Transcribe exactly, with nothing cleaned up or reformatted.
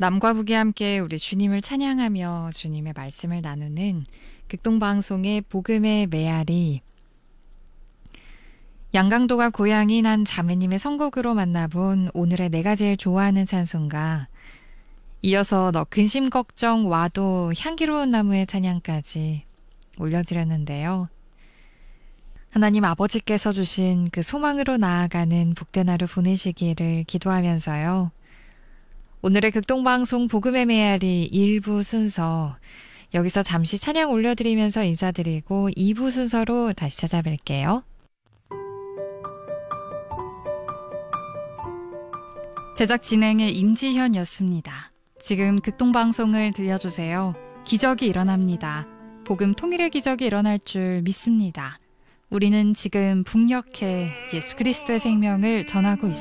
남과 북이 함께 우리 주님을 찬양하며 주님의 말씀을 나누는 극동방송의 복음의 메아리. 양강도가 고향인 한 자매님의 선곡으로 만나본 오늘의 내가 제일 좋아하는 찬송가, 이어서 너 근심 걱정 와도 향기로운 나무의 찬양까지 올려드렸는데요. 하나님 아버지께서 주신 그 소망으로 나아가는 복된 하루 보내시기를 기도하면서요. 오늘의 극동방송 복음의 메아리 일 부 순서, 여기서 잠시 찬양 올려드리면서 인사드리고 이 부 순서로 다시 찾아뵐게요. 제작 진행의 임지현이었습니다. 지금 극동방송을 들려주세요. 기적이 일어납니다. 복음 통일의 기적이 일어날 줄 믿습니다. 우리는 지금 북녘에 예수 그리스도의 생명을 전하고 있습니다.